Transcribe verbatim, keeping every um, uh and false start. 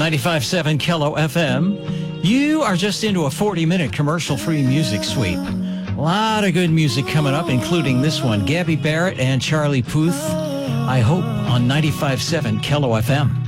ninety-five point seven Kello F M. You are just into a forty-minute commercial-free music sweep. A lot of good music coming up, including this one, Gabby Barrett and Charlie Puth. I hope on ninety-five point seven Kello F M.